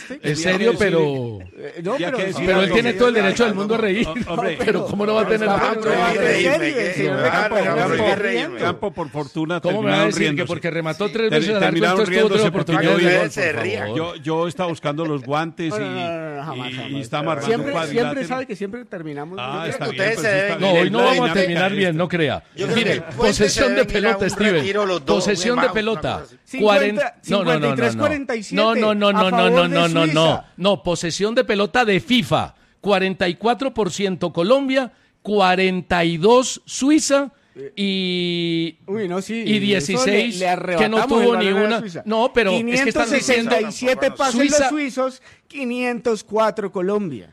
chiste. Es serio, pero... No, pero él tiene todo el derecho del mundo a reír. Pero ¿cómo no va a tener Campo, por fortuna, ¿cómo me va a decir que porque remató 3 veces al arco, entonces tuvo 3 oportunidades? Yo estaba buscando los guantes y estaba armando un cuadrilátero. Siempre sabe que siempre terminamos. Está bien, no, hoy no vamos a terminar bien, no crea. Mire, posesión de pelota, Steven. Posesión de pelota. 53-47. No, posesión de pelota de FIFA. 44% Colombia, 42 Suiza y 16 que no tuvo ni una. No, pero es que están diciendo 567 pases los suizos, 504 Colombia.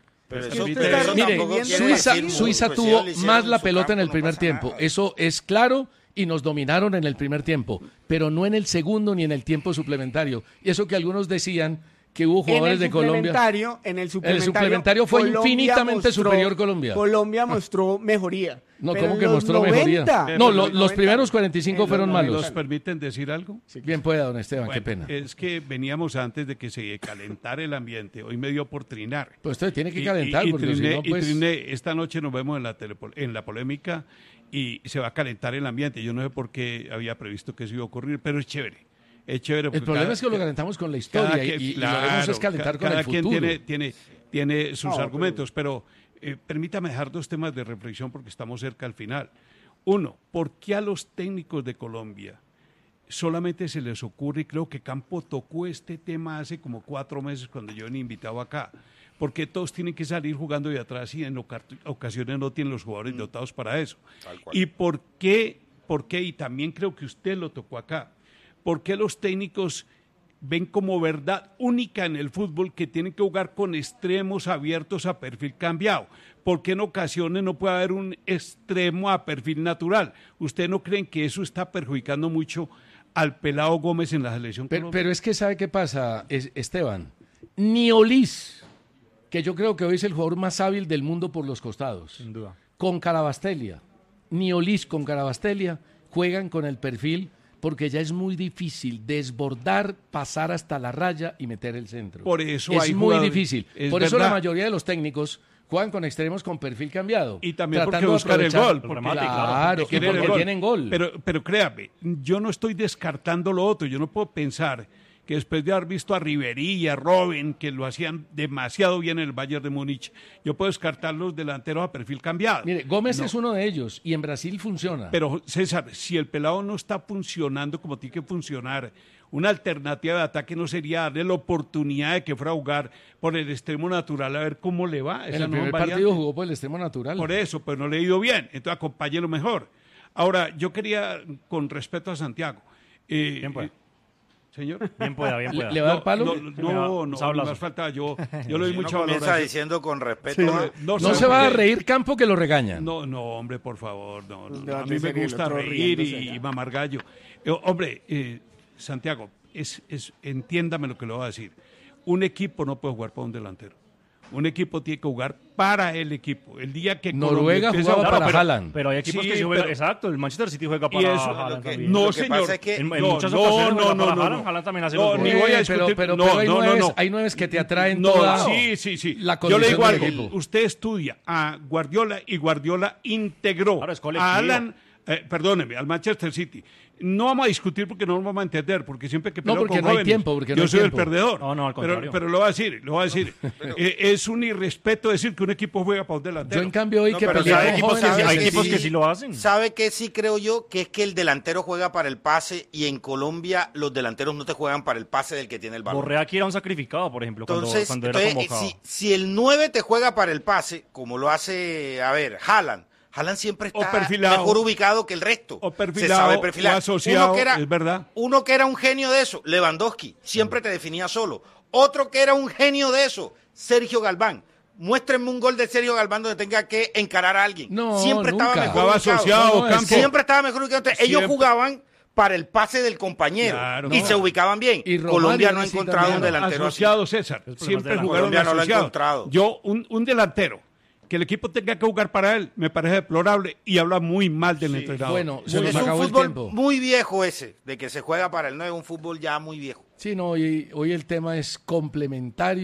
Mire, Suiza tuvo más la pelota en el primer tiempo. Eso es claro. Y nos dominaron en el primer tiempo, pero no en el segundo ni en el tiempo suplementario. Y eso que algunos decían que hubo jugadores de Colombia. En el suplementario fue Colombia infinitamente superior Colombia. Colombia mostró mejoría. No, ¿cómo que mostró mejoría? No, los primeros 45 fueron malos. ¿Nos permiten decir algo? Sí, bien pueda, don Esteban, qué pena. Es que veníamos antes de que se calentara el ambiente. Hoy me dio por trinar. Pues usted tiene que calentar. Porque triné, si no, pues... triné. Esta noche nos vemos en la polémica y se va a calentar el ambiente. Yo no sé por qué había previsto que eso iba a ocurrir, pero es chévere. Es chévere. El problema es que lo calentamos con la historia y lo debemos es calentar con el futuro. Cada quien tiene sus argumentos, pero permítame dejar 2 temas de reflexión porque estamos cerca al final. Uno, ¿por qué a los técnicos de Colombia solamente se les ocurre, y creo que Campo tocó este tema hace como 4 meses cuando yo venía invitado acá, porque todos tienen que salir jugando de atrás y en ocasiones no tienen los jugadores dotados para eso? ¿Y por qué? Y también creo que usted lo tocó acá. ¿Por qué los técnicos ven como verdad única en el fútbol que tienen que jugar con extremos abiertos a perfil cambiado? ¿Por qué en ocasiones no puede haber un extremo a perfil natural? ¿Usted no creen que eso está perjudicando mucho al pelado Gómez en la selección colombiana? Pero es que ¿sabe qué pasa, Esteban? Ni Olís, que yo creo que hoy es el jugador más hábil del mundo por los costados, sin duda, con Carabastelia, ni Olís con Carabastelia juegan con el perfil, porque ya es muy difícil desbordar, pasar hasta la raya y meter el centro. Por eso es muy difícil. Por eso la mayoría de los técnicos juegan con extremos con perfil cambiado. Y también porque buscar el gol. Porque tienen gol. Pero créame, yo no estoy descartando lo otro. Yo no puedo pensar que después de haber visto a Ribery y a Robben, que lo hacían demasiado bien en el Bayern de Múnich, yo puedo descartar los delanteros a perfil cambiado. Mire, Gómez es uno de ellos y en Brasil funciona. Pero César, si el pelado no está funcionando como tiene que funcionar, una alternativa de ataque no sería darle la oportunidad de que fuera a jugar por el extremo natural a ver cómo le va. En el primer partido jugó por el extremo natural. Por eso, pero no le ha ido bien, entonces acompáñelo mejor. Ahora, yo quería, con respeto a Santiago... Bien, pues. Señor. Bien pueda. ¿Le va a dar palo? No me falta. Yo le doy mucho valor. Comienza diciendo con respeto. Sí, no se va a reír Campo que lo regañan. No, hombre, por favor. No. A mí me gusta reír y mamar gallo. Santiago, entiéndame lo que le voy a decir. Un equipo no puede jugar para un delantero. Un equipo tiene que jugar para el equipo. El día que Noruega jugaba para Haaland. Pero hay equipos que sí juegan, exacto, el Manchester City juega para Haaland también. No, señor. En muchas ocasiones juega para Haaland. Haaland también hace los goles. Pero hay nueves que te atraen toda la condición. Yo le digo del algo. equipo. Usted estudia a Guardiola y Guardiola integró a Haaland, perdóneme, al Manchester City. No vamos a discutir porque no nos vamos a entender, porque siempre que peleo porque con no jóvenes, hay tiempo, porque yo no soy hay el tiempo. perdedor. No, al contrario. Pero lo voy a decir. Es un irrespeto decir que un equipo juega para un delantero. Yo en cambio hoy que pero peleé hay con jóvenes, hay equipos que sí lo hacen. ¿Sabe qué sí creo yo? Que es que el delantero juega para el pase y en Colombia los delanteros no te juegan para el pase del que tiene el balón. Borré aquí era un sacrificado, por ejemplo, cuando era convocado. Si el 9 te juega para el pase, como lo hace, Haaland siempre está mejor ubicado que el resto. O perfilado, se sabe perfilar. o asociado, es verdad. Uno que era un genio de eso, Lewandowski, siempre te definía solo. Otro que era un genio de eso, Sergio Galván. Muéstrenme un gol de Sergio Galván donde tenga que encarar a alguien. Siempre estaba mejor ubicado. Siempre estaba mejor ubicado. Entonces, ellos jugaban para el pase del compañero se ubicaban bien. Y Colombia no ha encontrado un delantero asociado, César. Siempre jugaron Colombia no lo ha asociado. encontrado. Yo, un delantero que el equipo tenga que jugar para él, me parece deplorable y habla muy mal del entrenador. Bueno, es un fútbol muy viejo ese, de que se juega para el 9, un fútbol ya muy viejo. Sí, no, hoy el tema es complementario.